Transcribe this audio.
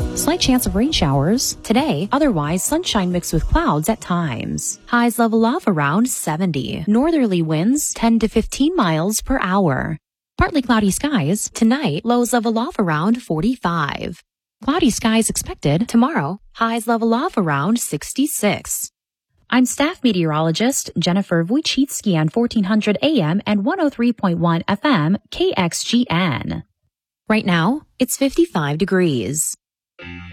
Slight chance of rain showers today, otherwise sunshine mixed with clouds at times. Highs level off around 70. Northerly winds 10 to 15 miles per hour. Partly cloudy skies tonight, lows level off around 45. Cloudy skies expected tomorrow, highs level off around 66. I'm staff meteorologist Jennifer Wojcicki on 1400 AM and 103.1 FM KXGN. Right now, it's 55 degrees.